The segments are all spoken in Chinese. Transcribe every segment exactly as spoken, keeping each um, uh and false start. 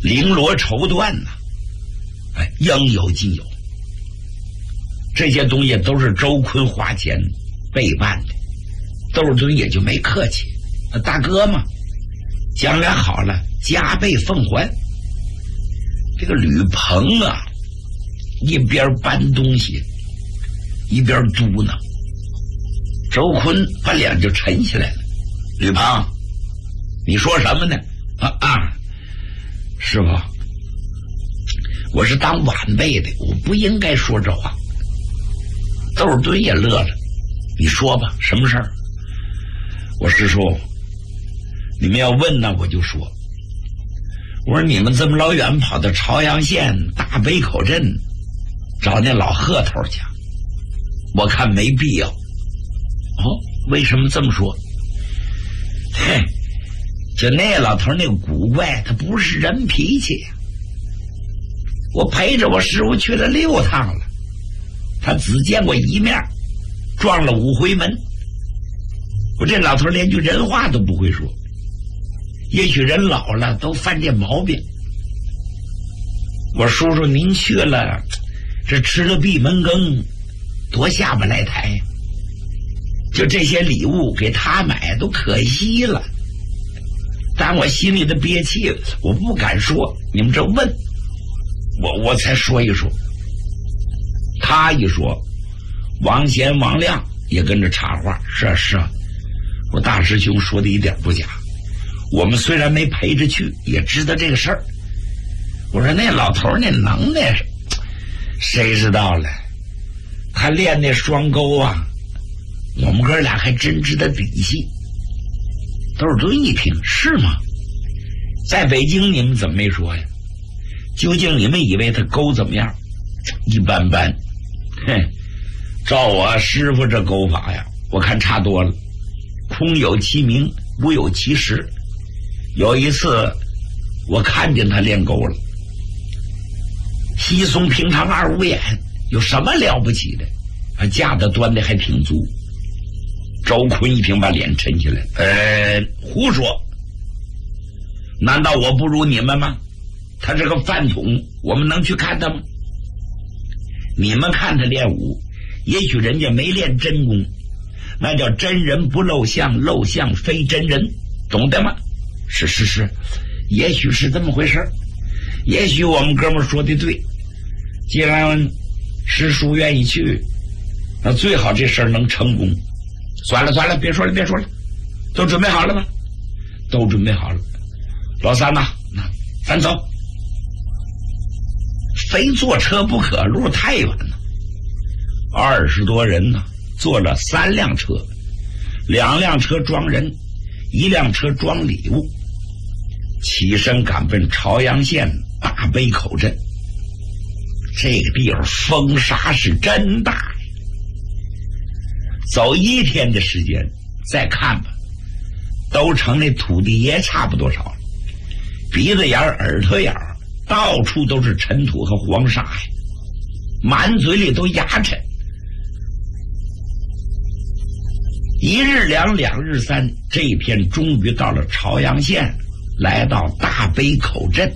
绫罗绸缎呐、啊，哎，应有尽有。这些东西都是周坤花钱备办的，窦尔敦也就没客气，大哥嘛，将来好了加倍奉还。这个吕鹏啊，一边搬东西一边嘟囔，周坤把脸就沉起来了。吕鹏，你说什么呢？啊啊，师傅，我是当晚辈的，我不应该说这话。窦尔敦也乐了，你说吧，什么事儿？我师叔，你们要问呢，我就说。我说你们这么老远跑到朝阳县大北口镇找那老贺头去，我看没必要。哦，为什么这么说？嘿，就那老头那个古怪，他不是人脾气。我陪着我师傅去了六趟了，他只见过一面，撞了五回门。我这老头连句人话都不会说，也许人老了都犯这毛病。我叔叔您去了，这吃了闭门羹，多下不来台呀！就这些礼物给他买都可惜了，但我心里的憋气我不敢说，你们这问我我才说一说。他一说，王贤王亮也跟着插话，是啊是啊，我大师兄说的一点不假，我们虽然没陪着去，也知道这个事儿。我说那老头那能耐谁知道了，他练那双钩啊，我们哥俩还真知道底细。窦尔敦一听，是吗？在北京你们怎么没说呀？究竟你们以为他钩怎么样？一般般。哼，照我师傅这钩法呀，我看差多了。空有其名，无有其实。有一次我看见他练钩了，稀松平常二五眼，有什么了不起的？他架子端的还挺足。周坤一听把脸沉起来，呃，胡说！难道我不如你们吗？他是个饭桶，我们能去看他吗？你们看他练武，也许人家没练真功，那叫真人不露相，露相非真人，懂得吗？是是是，也许是这么回事，也许我们哥们说的对。既然师叔愿意去，那最好这事儿能成功。算了算了，别说了别说了，都准备好了吗？都准备好了。老三呐，那咱走。非坐车不可，路太远了。二十多人呢，坐了三辆车，两辆车装人，一辆车装礼物，起身赶奔朝阳县大北口镇。这个地方风沙是真大呀，走一天的时间再看吧，都成那土地爷差不多少了，鼻子眼耳朵眼到处都是尘土和黄沙呀，满嘴里都牙碜。一日两两日三，这一天终于到了朝阳县，来到大北口镇。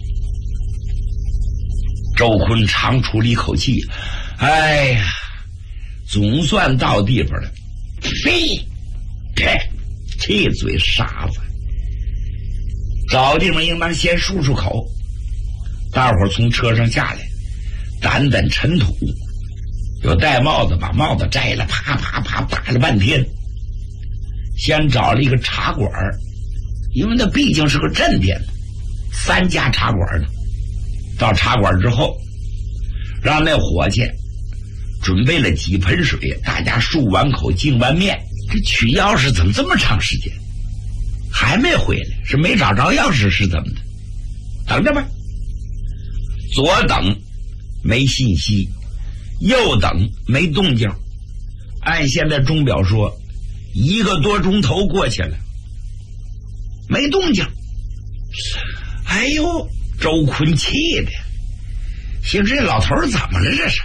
周坤长出了一口气，哎呀，总算到地方了。嘿，气嘴傻子，找地方应当先漱漱口。大伙儿从车上下来，掸掸尘土，有戴帽子把帽子摘了，啪啪啪打了半天。先找了一个茶馆，因为那毕竟是个镇店，三家茶馆呢。到茶馆之后，让那伙计准备了几盆水，大家漱完口净完面。这取钥匙怎么这么长时间还没回来？是没找着钥匙是怎么的？等着吧。左等没信息，右等没动静。按现在钟表说，一个多钟头过去了，没动静。哎呦，周坤气的，心说这老头怎么了这是？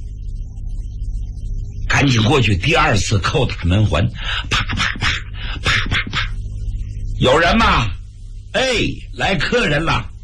赶紧过去，第二次叩打门环，啪啪啪啪啪啪，有人吗？哎，来客人了。